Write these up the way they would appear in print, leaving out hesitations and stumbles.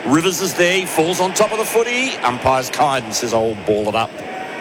Rivers is there. He falls on top of the footy. Umpire's kind and says, "I'll ball it up."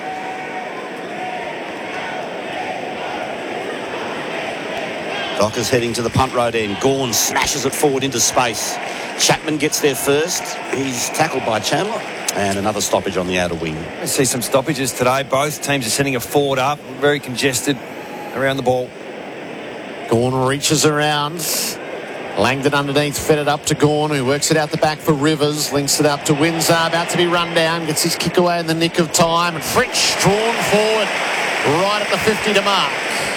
Dockers heading to the punt road end. Gawn smashes it forward into space. Chapman gets there first. He's tackled by Chandler. And another stoppage on the outer wing. I see some stoppages today. Both teams are sending a forward up. Very congested around the ball. Gawn reaches around. Langdon underneath, fed it up to Gawn, who works it out the back for Rivers. Links it up to Windsor, about to be run down. Gets his kick away in the nick of time. And Fritsch drawn forward right at the 50 to mark.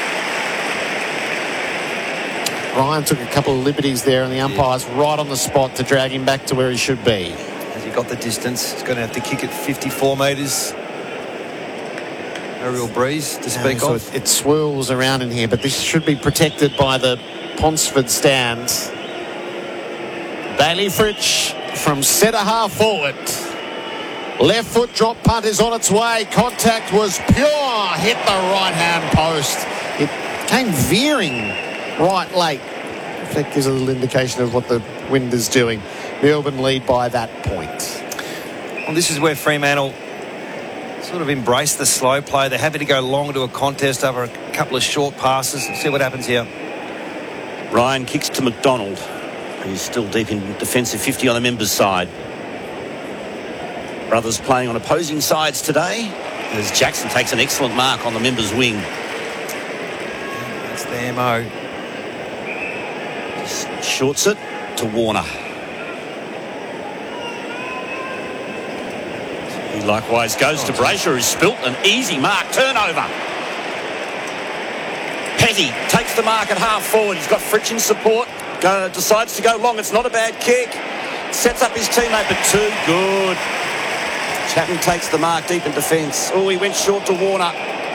Ryan took a couple of liberties there, and the umpire's right on the spot to drag him back to where he should be. Has he got the distance? He's going to have to kick it 54 metres. No real breeze to speak so of. It swirls around in here, but this should be protected by the Ponsford stand. Bailey Fritsch from centre half forward. Left foot drop punt is on its way. Contact was pure. Hit the right hand post. It came veering right late. That gives a little indication of what the wind is doing. Melbourne lead by that point. Well, this is where Fremantle sort of embrace the slow play. They're happy to go long to a contest over a couple of short passes. Let's see what happens here. Ryan kicks to McDonald, who's still deep in defensive 50 on the members' side. Brothers playing on opposing sides today, as Jackson takes an excellent mark on the members' wing. That's the MO. Just shorts it to Warner. He likewise goes to Brayshaw, who's spilt an easy mark. Turnover. Petty takes the mark at half forward. He's got Fritsch in support. Decides to go long. It's not a bad kick. Sets up his teammate, but too good. Chapman takes the mark deep in defence. Oh, he went short to Warner.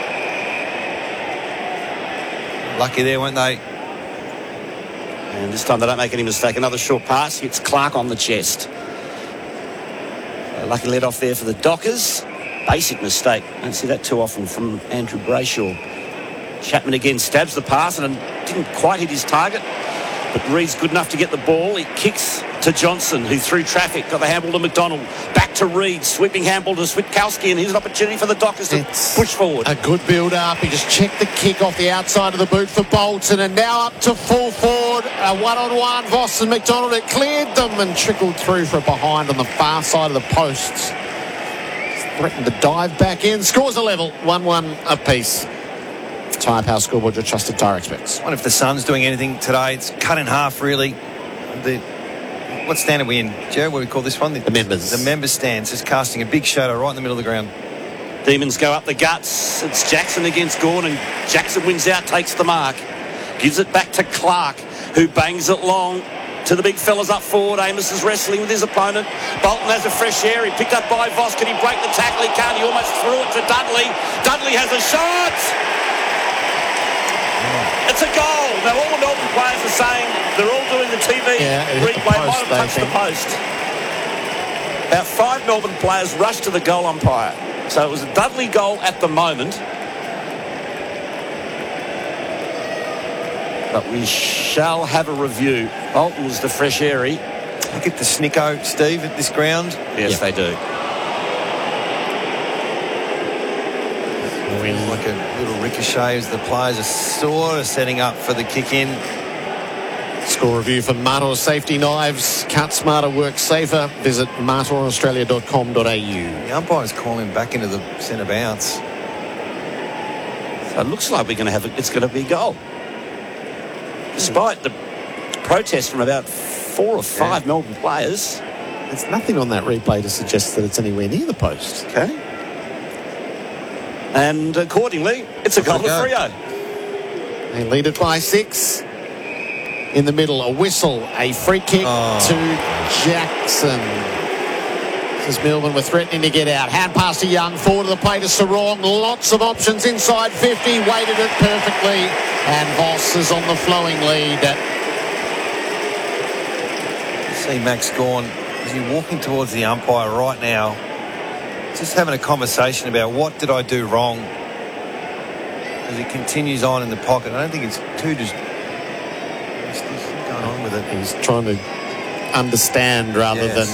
Lucky there, weren't they? And this time they don't make any mistake. Another short pass. Hits Clark on the chest. Lucky let off there for the Dockers. Basic mistake. Don't see that too often from Andrew Brayshaw. Chapman again stabs the pass and didn't quite hit his target. But Reed's good enough to get the ball. He kicks to Johnson, who through traffic got the handball to McDonald. Back to Reed. Sweeping handball to Switkowski. And here's an opportunity for the Dockers to push forward. A good build-up. He just checked the kick off the outside of the boot for Bolton. And now up to full forward. A one-on-one. Voss and McDonald. It cleared them and trickled through for a behind on the far side of the posts. Threatened to dive back in. Scores a level. 1-1 apiece. Tyre Power Scoreboard, your trusted tyre experts. I wonder if the Sun's doing anything today. It's cut in half, really. What stand are we in, Jared? What do we call this one? The members. The members stand. It's casting a big shadow right in the middle of the ground. Demons go up the guts. It's Jackson against Gawn, and Jackson wins out, takes the mark. Gives it back to Clark, who bangs it long to the big fellas up forward. Amos is wrestling with his opponent. Bolton has a fresh air. He picked up by Voss. Can he break the tackle? He can't. He almost threw it to Dudley. Dudley has a shot. It's a goal. Now all the Melbourne players are saying they're all doing the TV replay. Might have touched the post. About 5 Melbourne players rushed to the goal umpire. So it was a Dudley goal at the moment. But we shall have a review. Bolton was the fresh airy. Look at the snicko, Steve, at this ground. Yes, they do. Like a little ricochet as the players are sort of setting up for the kick-in. Score review for Martor Safety Knives. Cut smarter, work safer. Visit martoraustralia.com.au. The umpire's calling back into the centre bounce. So it looks like we're going to have it's going to be a goal. Despite the protest from about 4 or 5 Melbourne players. There's nothing on that replay to suggest that it's anywhere near the post. Okay. And accordingly, it's a goal to Freo. They lead it by 6. In the middle, a whistle, a free kick to Jackson. As Melbourne were threatening to get out. Hand pass to Young, forward to the play to Sarong. Lots of options inside 50, weighted it perfectly. And Voss is on the flowing lead. See Max Gawn, is he walking towards the umpire right now? Just having a conversation about what did I do wrong as he continues on in the pocket. I don't think it's too just going on with it. He's trying to understand rather than